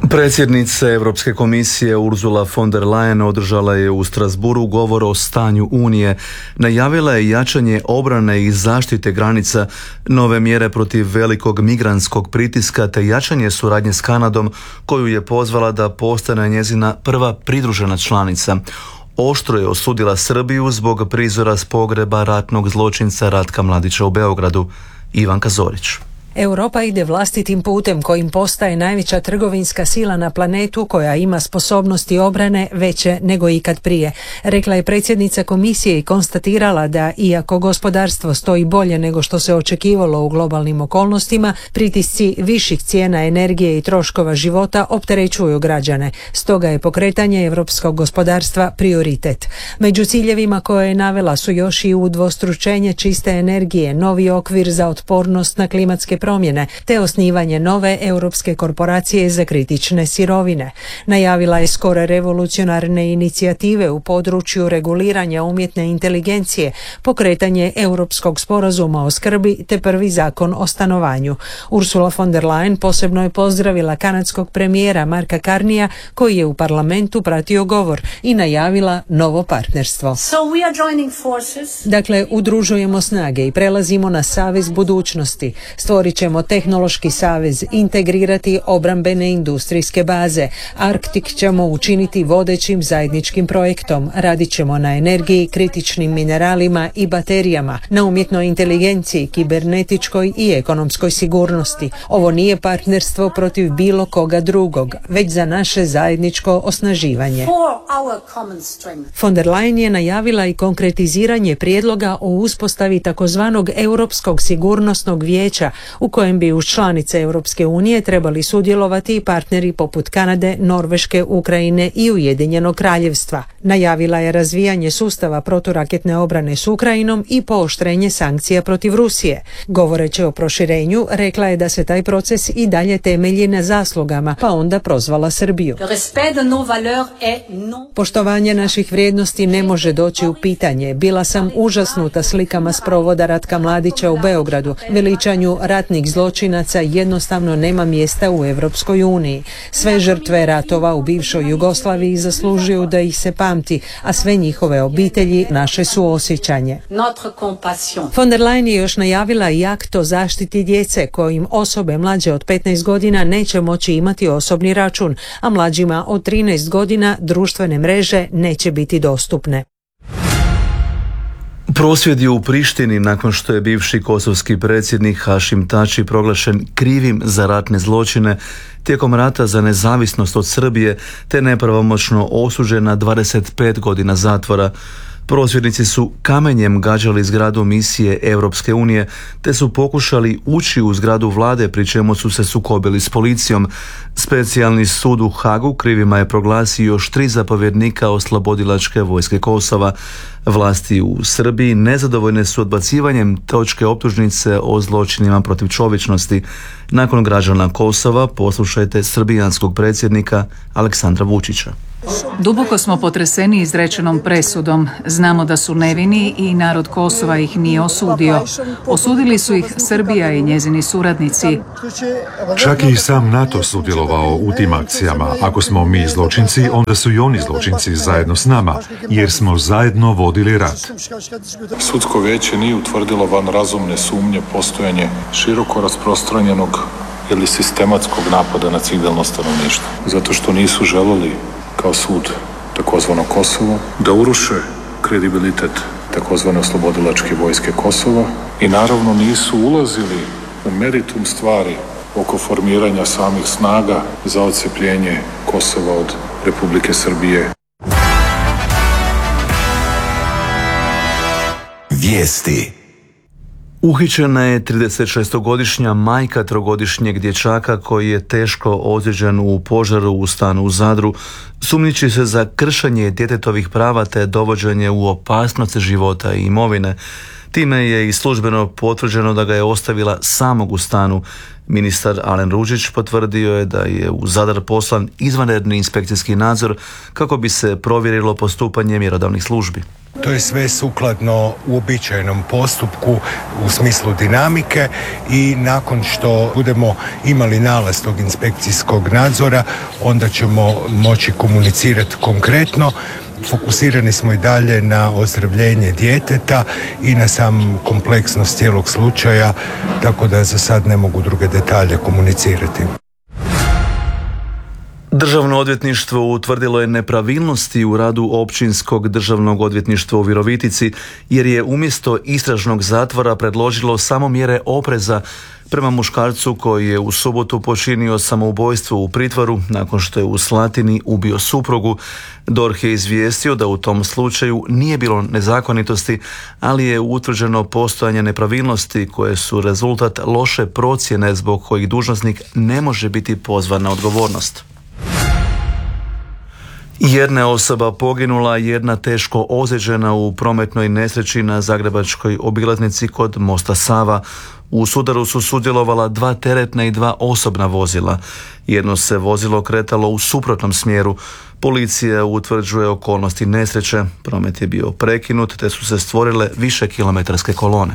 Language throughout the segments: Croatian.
Predsjednica Europske komisije Ursula von der Leyen održala je u Strasbourgu govor o stanju Unije. Najavila je jačanje obrane i zaštite granica, nove mjere protiv velikog migrantskog pritiska te jačanje suradnje s Kanadom, koju je pozvala da postane njezina prva pridružena članica. Oštro je osudila Srbiju zbog prizora s pogreba ratnog zločinca Ratka Mladića u Beogradu. Ivanka Zorić. Europa ide vlastitim putem kojim postaje najveća trgovinska sila na planetu koja ima sposobnosti obrane veće nego ikad prije, rekla je predsjednica komisije i konstatirala da iako gospodarstvo stoji bolje nego što se očekivalo u globalnim okolnostima, pritisci viših cijena energije i troškova života opterećuju građane. Stoga je pokretanje europskog gospodarstva prioritet. Među ciljevima koje je navela su još i udvostručenje čiste energije, novi okvir za otpornost na klimatske promjene te osnivanje nove europske korporacije za kritične sirovine. Najavila je skoro revolucionarne inicijative u području reguliranja umjetne inteligencije, pokretanje europskog sporazuma o skrbi te prvi zakon o stanovanju. Ursula von der Leyen posebno je pozdravila kanadskog premijera Marka Carneya koji je u parlamentu pratio govor i najavila novo partnerstvo. Dakle, udružujemo snage i prelazimo na savez budućnosti. Stvorit ćemo tehnološki savez, integrirati obrambene industrijske baze. Arktik ćemo učiniti vodećim zajedničkim projektom. Radit ćemo na energiji, kritičnim mineralima i baterijama, na umjetnoj inteligenciji, kibernetičkoj i ekonomskoj sigurnosti. Ovo nije partnerstvo protiv bilo koga drugog, već za naše zajedničko osnaživanje. Von der Leyen je najavila i konkretiziranje prijedloga o uspostavi takozvanog Europskog sigurnosnog vijeća u kojem bi uz članice Europske unije trebali sudjelovati i partneri poput Kanade, Norveške, Ukrajine i Ujedinjenog kraljevstva. Najavila je razvijanje sustava proturaketne obrane s Ukrajinom i pooštrenje sankcija protiv Rusije. Govoreći o proširenju, rekla je da se taj proces i dalje temelji na zaslugama, pa onda prozvala Srbiju. Poštovanje naših vrijednosti ne može doći u pitanje. Bila sam užasnuta slikama s provoda Ratka Mladića u Beogradu. Veličanju ratnih zločinaca jednostavno nema mjesta u Europskoj uniji. Sve žrtve ratova u bivšoj Jugoslaviji zaslužuju da ih se pamti, a sve njihove obitelji naše suosjećanje. Von der Leyen je još najavila i akt o zaštiti djece kojim osobe mlađe od 15 godina neće moći imati osobni račun, a mlađima od 13 godina društvene mreže neće biti dostupne. Prosvjed je u Prištini nakon što je bivši kosovski predsjednik Hašim Tači proglašen krivim za ratne zločine tijekom rata za nezavisnost od Srbije te nepravomoćno osuđen na 25 godina zatvora. Prosvjednici su kamenjem gađali zgradu misije Europske unije te su pokušali ući u zgradu vlade pri čemu su se sukobili s policijom. Specijalni sud u Hagu krivima je proglasio još 3 zapovjednika oslobodilačke vojske Kosova. Vlasti u Srbiji nezadovoljne su odbacivanjem točke optužnice o zločinima protiv čovječnosti. Nakon građana Kosova poslušajte srbijanskog predsjednika Aleksandra Vučića. Duboko smo potreseni izrečenom presudom. Znamo da su nevini i narod Kosova ih nije osudio. Osudili su ih Srbija i njezini suradnici. Čak i sam NATO sudjelovao u tim akcijama. Ako smo mi zločinci, onda su i oni zločinci zajedno s nama, jer smo zajedno vodili rat. Sudsko vijeće nije utvrdilo van razumne sumnje postojanje široko rasprostranjenog ili sistematskog napada na civilno stanovništvo. Zato što nisu želeli kao sud takozvano Kosovo da uruše kredibilitet takozvane oslobodilačke vojske Kosova i naravno nisu ulazili u meritum stvari oko formiranja samih snaga za odcepljenje Kosova od Republike Srbije. Vijesti. Uhićena je 36-godišnja majka trogodišnjeg dječaka koji je teško ozlijeđen u požaru u stanu u Zadru, sumnjiči se za kršenje djetetovih prava te dovođenje u opasnost života i imovine. Time je i službeno potvrđeno da ga je ostavila samog u stanu. Ministar Alen Ružić potvrdio je da je u Zadar poslan izvanredni inspekcijski nadzor kako bi se provjerilo postupanje mjerodavnih službi. To je sve sukladno uobičajenom postupku u smislu dinamike i nakon što budemo imali nalaz tog inspekcijskog nadzora, onda ćemo moći komunicirati konkretno. Fokusirani smo i dalje na ozdravljenje djeteta i na sam kompleksnost cijelog slučaja, tako da za sad ne mogu druge detalje komunicirati. Državno odvjetništvo utvrdilo je nepravilnosti u radu Općinskog državnog odvjetništva u Virovitici jer je umjesto istražnog zatvora predložilo samo mjere opreza prema muškarcu koji je u subotu počinio samoubojstvo u pritvoru nakon što je u Slatini ubio suprugu. DORH je izvijestio da u tom slučaju nije bilo nezakonitosti, ali je utvrđeno postojanje nepravilnosti koje su rezultat loše procjene zbog kojih dužnosnik ne može biti pozvan na odgovornost. Jedna osoba poginula, jedna teško ozlijeđena u prometnoj nesreći na zagrebačkoj obilaznici kod mosta Sava. U sudaru su sudjelovala 2 teretna i 2 osobna vozila. Jedno se vozilo kretalo u suprotnom smjeru. Policija utvrđuje okolnosti nesreće. Promet je bio prekinut te su se stvorile više kilometarske kolone.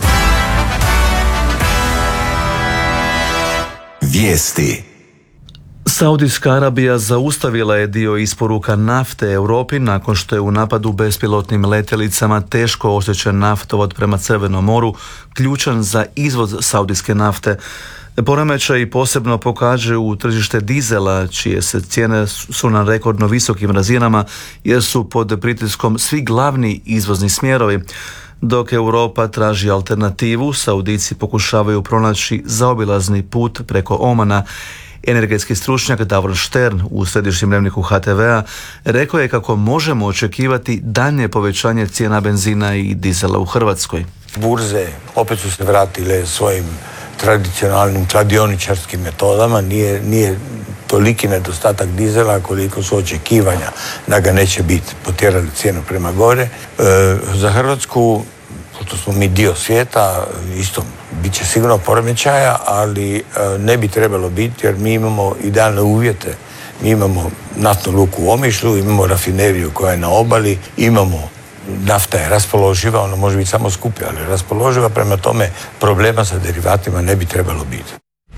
Vijesti. Saudijska Arabija zaustavila je dio isporuka nafte Europi nakon što je u napadu bespilotnim letjelicama teško oštećen naftovod prema Crvenom moru, ključan za izvoz saudijske nafte. Poremećaji posebno pokažu u tržište dizela, čije se cijene su na rekordno visokim razinama jer su pod pritiskom svi glavni izvozni smjerovi. Dok Europa traži alternativu, Saudijci pokušavaju pronaći zaobilazni put preko Omana. Energetski stručnjak Davor Štern u središnjem dnevniku HTV-a rekao je kako možemo očekivati daljnje povećanje cijena benzina i dizela u Hrvatskoj. Burze opet su se vratile svojim tradicionalnim kladioničarskim metodama, nije toliki nedostatak dizela koliko su očekivanja da ga neće biti, potjerali cijenu prema gore. Za Hrvatsku, pošto smo mi dio svijeta, isto bit će sigurno poremećaja, ali ne bi trebalo biti jer mi imamo idealne uvjete. Mi imamo naftnu luku u Omišlju, imamo rafineriju koja je na obali, imamo nafta je raspoloživa, ona može biti samo skuplja, ali raspoloživa, prema tome problema sa derivatima ne bi trebalo biti.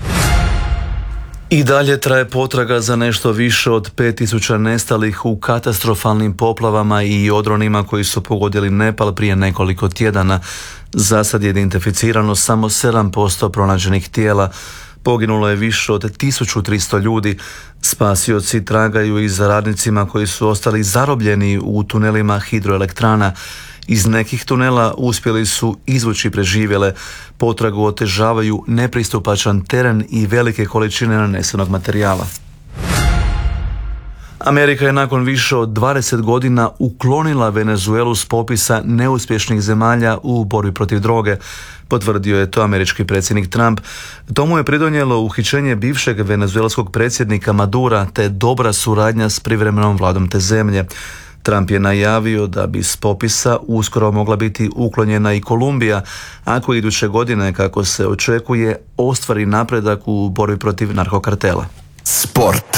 I dalje traje potraga za nešto više od 5000 nestalih u katastrofalnim poplavama i odronima koji su pogodili Nepal prije nekoliko tjedana. Za sad je identificirano samo 7% pronađenih tijela. Poginulo je više od 1300 ljudi. Spasioci tragaju i za radnicima koji su ostali zarobljeni u tunelima hidroelektrana. Iz nekih tunela uspjeli su izvući preživjele. Potragu otežavaju nepristupačan teren i velike količine nanesenog materijala. Amerika je nakon više od 20 godina uklonila Venezuelu s popisa neuspješnih zemalja u borbi protiv droge. Potvrdio je to američki predsjednik Trump. Tomu je pridonijelo uhićenje bivšeg venezuelskog predsjednika Madura te dobra suradnja s privremenom vladom te zemlje. Trump je najavio da bi s popisa uskoro mogla biti uklonjena i Kolumbija, ako iduće godine, kako se očekuje, ostvari napredak u borbi protiv narkokartela. Sport.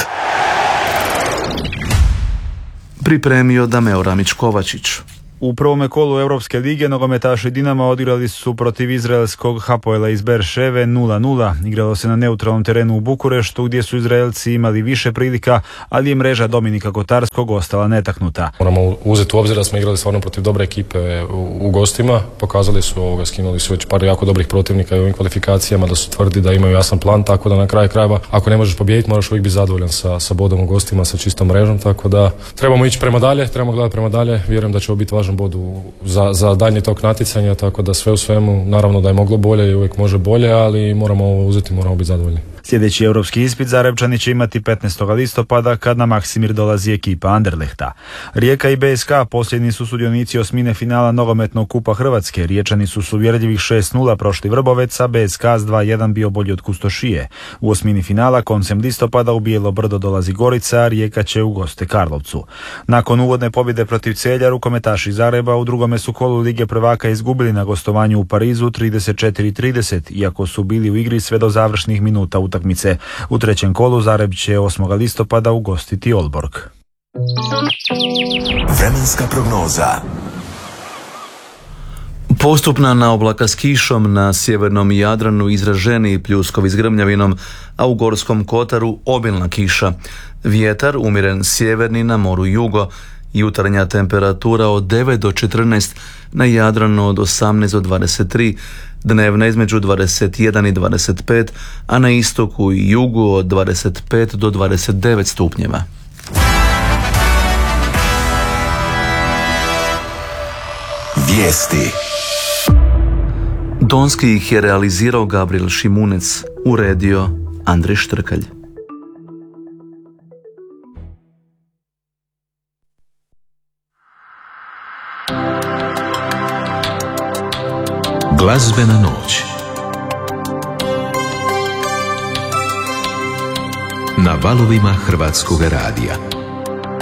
Pripremio Dameo Ramić-Kovačić. U prvome kolu Europske lige nogometaši Dinama odigrali su protiv izraelskog Hapoela iz Berševe 0-0. Igralo se na neutralnom terenu u Bukureštu gdje su Izraelci imali više prilika, ali je mreža Dominika Kotarskog ostala netaknuta. Moramo uzeti u obzir da smo igrali stvarno protiv dobre ekipe u gostima. Pokazali su skinuli su već par jako dobrih protivnika i u ovim kvalifikacijama, da su tvrdi da imaju jasan plan, tako da na kraju krajeva ako ne možeš pobijediti moraš uvijek biti zadovoljan sa bodom u gostima, sa čistom mrežom, tako da trebamo ići prema dalje, trebamo gledati prema dalje. Vjerujem da će ovo biti važan bod za daljnji tok natjecanja, tako da sve u svemu naravno da je moglo bolje i uvijek može bolje, ali moramo ovo uzeti, moramo biti zadovoljni. Sljedeći europski ispit Zarebčani će imati 15. listopada kad na Maksimir dolazi ekipa Anderlehta. Rijeka i BSK posljednji su sudionici osmine finala nogometnog kupa Hrvatske. Riječani su s uvjerljivih 6-0 prošli Vrbovec, a BSK s 2-1 bio bolji od Kustošije. U osmini finala koncem listopada u Bijelo Brdo dolazi Gorica, a Rijeka će u goste Karlovcu. Nakon uvodne pobjede protiv Celja, rukometaši Zagreba u drugome su kolu Lige prvaka izgubili na gostovanju u Parizu 34-30, iako su bili u igri sve do završnih minuta utakmice. U trećem kolu Zagreb će 8. listopada ugostiti Olborg. Vremenska prognoza. Postupna naoblaka s kišom, na sjevernom Jadranu izraženiji pljuskovi s grmljavinom, a u Gorskom kotaru obilna kiša. Vjetar umjeren sjeverni, na moru jugo. Jutarnja temperatura od 9 do 14, na Jadranu od 18 do 23, dnevna između 21 i 25, a na istoku i jugu od 25 do 29 stupnjeva. Vijesti. Donski ih je realizirao Gabriel Šimunec, uredio Andrej Štrkalj. Glazbena noć na valovima Hrvatskog radija.